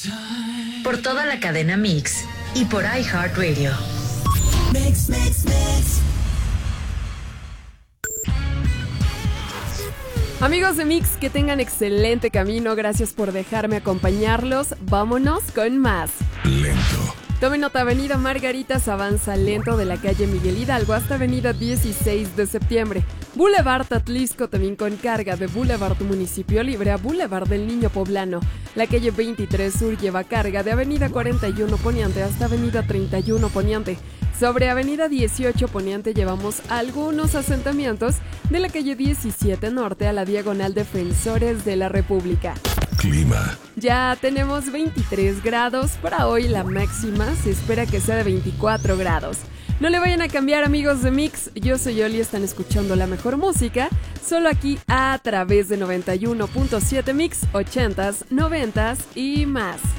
Por toda la cadena Mix y por iHeartRadio. Mix, mix, mix. Amigos de Mix, que tengan excelente camino. Gracias por dejarme acompañarlos. Vámonos con más. Lento. Tomen nota, Avenida Margaritas avanza lento de la calle Miguel Hidalgo hasta Avenida 16 de septiembre. Boulevard Atlisco también con carga de Boulevard Municipio Libre a Boulevard del Niño Poblano. La calle 23 Sur lleva carga de Avenida 41 Poniente hasta Avenida 31 Poniente. Sobre Avenida 18 Poniente llevamos algunos asentamientos de la calle 17 Norte a la diagonal Defensores de la República. Clima. Ya tenemos 23 grados, para hoy la máxima se espera que sea de 24 grados. No le vayan a cambiar, amigos de Mix, yo soy Oli, están escuchando la mejor música, solo aquí a través de 91.7 Mix, 80s, 90s y más.